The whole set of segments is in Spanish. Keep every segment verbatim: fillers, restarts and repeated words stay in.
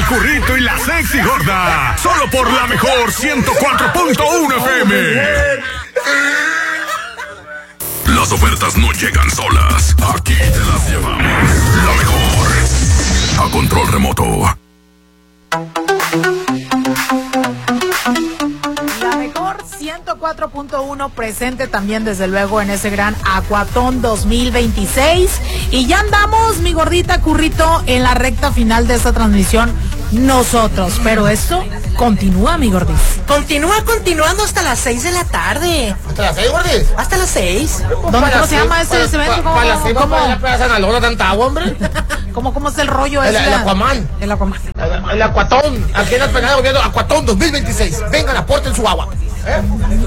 Currito y la Sexy Gorda. Solo por la mejor ciento cuatro punto uno F M. Las ofertas no llegan solas. Aquí te las llevamos. La mejor. A control remoto. La mejor ciento cuatro punto uno presente también desde luego en ese gran Acuatón dos mil veintiséis. Y ya andamos, mi gordita Currito, en la recta final de esta transmisión nosotros. Pero esto continúa, mi gordis. Continúa continuando hasta las seis de la tarde. ¿Hasta las seis, gordis? Hasta las seis. ¿Dónde, ¿Cómo se llama este evento? Para las seis, para la plaza Nalona, tanta agua, hombre. ¿Cómo, ¿Cómo es el rollo El, ese? el Aquaman. El Aquaman. El, el Acuatón. Aquí en el penal gobierno Acuatón dos mil veintiséis. Vengan, aporten su agua. ¿Eh?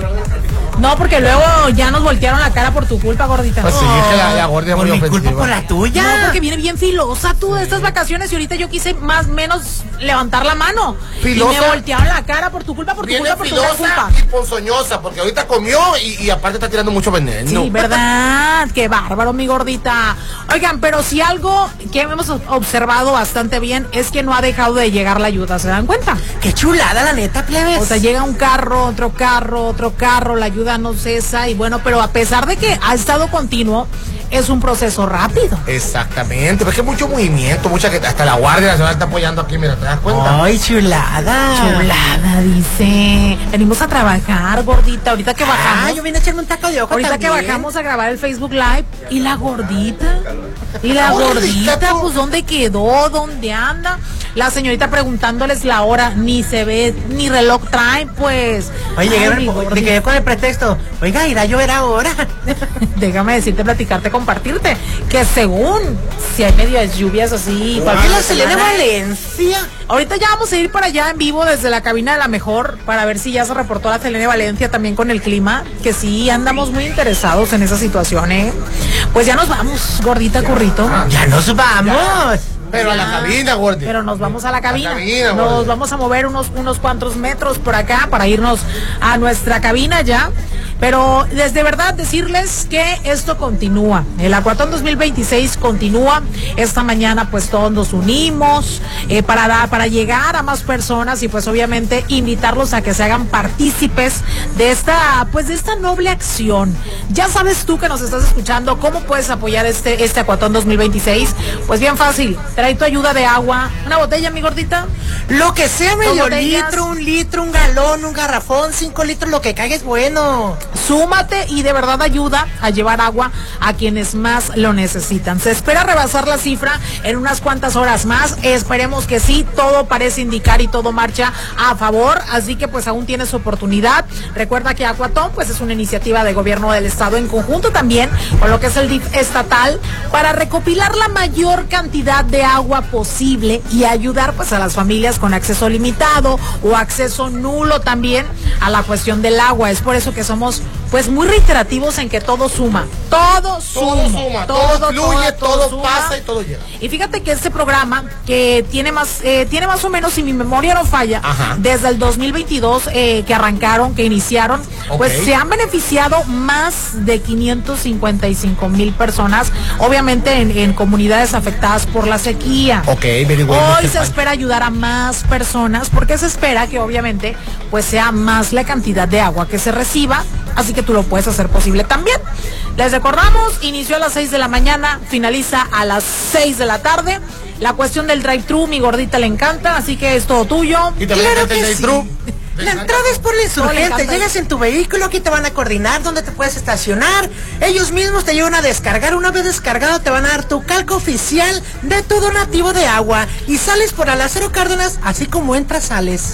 No, porque luego ya nos voltearon la cara por tu culpa, gordita. Pues sí, es que la, la gorda es Por muy mi ofensiva. culpa, por la tuya. No, porque viene bien filosa tú de estas vacaciones y ahorita yo quise más o menos levantar la mano. Filosa. Y me voltearon la cara por tu culpa, por tu Viene culpa, por tu gran filosa culpa. y ponzoñosa, porque ahorita comió y, y aparte está tirando mucho veneno. Sí, ¿verdad? Qué bárbaro, mi gordita. Oigan, pero si algo que hemos observado bastante bien es que no ha dejado de llegar la ayuda, ¿se dan cuenta? Qué chulada, la neta, plebes. O sea, llega un carro, otro carro, otro carro, la ayuda no cesa y bueno, pero a pesar de que ha estado continuo, es un proceso rápido. Exactamente, pero es que mucho movimiento, mucha que hasta la Guardia Nacional está apoyando aquí, mira, ¿te das cuenta? Ay, chulada. Chulada, dice. Venimos a trabajar, gordita. Ahorita que bajamos. Ah, yo vine a echarme un taco de ojo Ahorita también. que bajamos a grabar el Facebook Live. ¿Y la gordita? ¿Y la La gordita, gordita? tú. Pues ¿dónde quedó? ¿Dónde anda? La señorita preguntándoles la hora. Ni se ve, ni reloj trae, pues. Oye, llegué, Ay, mi me gordita. quedé con el pretexto. Oiga, irá a llover ahora. Déjame decirte, platicarte, compartirte. Que según, si hay medias lluvias así. ¿Por qué cualquier la Selena semana, Valencia? Ahorita ya vamos a ir para allá en vivo desde la cabina de la mejor para ver si ya se reportó la Selene Valencia también con el clima, que sí andamos muy interesados en esa situación, ¿eh? Pues ya nos vamos, gordita Currito. Ya nos vamos. Pero a la cabina, Gordi. Pero nos vamos a la cabina. La cabina, nos gordi. vamos a mover unos, unos cuantos metros por acá para irnos a nuestra cabina ya. Pero desde verdad decirles que esto continúa. El Acuatón dos mil veintiséis continúa. Esta mañana pues todos nos unimos eh, para, dar, para llegar a más personas y pues obviamente invitarlos a que se hagan partícipes de esta pues de esta noble acción. Ya sabes tú que nos estás escuchando cómo puedes apoyar este, este Acuatón dos mil veintiséis. Pues bien fácil. Trae tu ayuda de agua. Una botella, mi gordita. Lo que sea, medio botellas. litro, un litro, un galón, un garrafón, cinco litros, lo que caiga es bueno. Súmate y de verdad ayuda a llevar agua a quienes más lo necesitan. Se espera rebasar la cifra en unas cuantas horas más. Esperemos que sí, todo parece indicar y todo marcha a favor, así que pues aún tienes oportunidad. Recuerda que Acuatón pues es una iniciativa de gobierno del estado en conjunto también con lo que es el D I F estatal para recopilar la mayor cantidad de agua posible y ayudar pues a las familias con acceso limitado o acceso nulo también a la cuestión del agua. Es por eso que somos pues muy reiterativos en que todo suma, todo suma, Todo suma, todo fluye, todo suma. pasa y todo llega. Y fíjate que este programa que tiene más, eh, tiene más o menos, si mi memoria no falla, Ajá. desde el dos mil veintidós eh, que arrancaron, que iniciaron, pues Ok. se han beneficiado más de quinientos cincuenta y cinco mil personas, obviamente en, en comunidades afectadas por la sequía. Ok, very well, Hoy mister se Pancho. espera ayudar a más personas porque se espera que obviamente pues sea más la cantidad de agua que se reciba, así que tú lo puedes hacer posible también. Les recordamos, inició a las seis de la mañana, finaliza a las seis de la tarde. La cuestión del drive-thru, mi gordita le encanta, así que es todo tuyo. Y también Claro el que drive-thru. sí. La entrada es por el No, le insurgente. encanta. Llegas en tu vehículo, aquí te van a coordinar dónde te puedes estacionar. Ellos mismos te llevan a descargar. Una vez descargado te van a dar tu calco oficial de tu donativo de agua. Y sales por Alacero Cárdenas, así como entras, sales.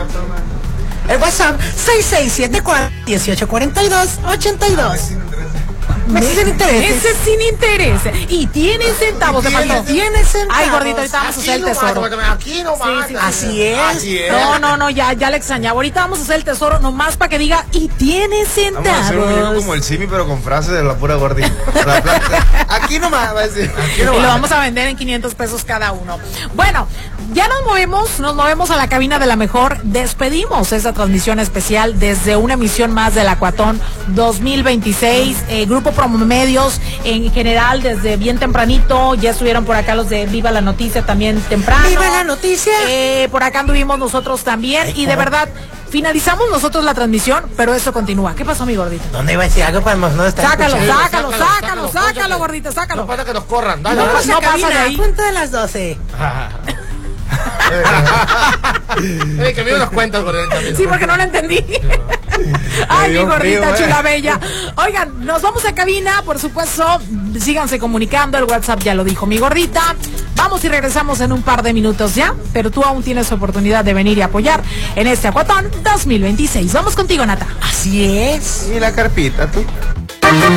El WhatsApp seis seis siete cuatro, uno ocho cuatro dos, ocho dos. Meses sin interés. Ese sin interés. Y tiene centavos de faltó. Tiene centavos. Ay, gordito, ahorita vamos a hacer el tesoro. Aquí nomás. Sí, sí, sí. Así es. Así es. No, no, no, ya, ya le extrañaba. Ahorita vamos a hacer el tesoro nomás para que diga, y tiene Vamos a hacer un libro centavos. como el Simi, pero con frases de la pura gordita. Aquí nomás va a decir. Aquí Y lo nomás. vamos a vender en quinientos pesos cada uno. Bueno, ya nos movemos, nos movemos a la cabina de la mejor. Despedimos esta transmisión especial desde una emisión más del Acuatón dos mil veintiséis. Eh, Grupo Promedios en general desde bien tempranito. Ya estuvieron por acá los de Viva la Noticia también temprano. ¡Viva la Noticia! Eh, por acá anduvimos nosotros también. Ay, y de verdad, finalizamos nosotros la transmisión, pero eso continúa. ¿Qué pasó, mi gordito? ¿Dónde iba a decir algo para no estar Sácalo, escuchando? sácalo, sácalo, sácalo, sácalo, sácalo, gordito, sácalo. No pasa que nos corran. Dale, No dale. pasa- No pasa pasa de ahí. a punto de las doce. Eh, que me unos cuentas, gordito. también. Sí, porque no lo entendí. Ay, mi dio gordita frío, eh. chula bella. Oigan, nos vamos a cabina, por supuesto. Síganse comunicando, el WhatsApp ya lo dijo mi gordita. Vamos y regresamos en un par de minutos ya, pero tú aún tienes oportunidad de venir y apoyar en este Acuatón dos mil veintiséis. Vamos contigo, Nata. Así es. Y la carpita, tú.